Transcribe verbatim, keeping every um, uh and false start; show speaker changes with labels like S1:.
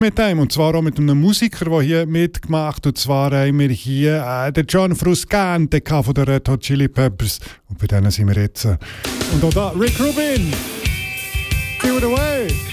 S1: mit dem. Und zwar auch mit einem Musiker, der hier mitgemacht hat. Und zwar haben wir hier äh, den John Frusciante von den Red Hot Chili Peppers. Und bei denen sind wir jetzt. Äh, und auch da Rick Rubin. Give it away!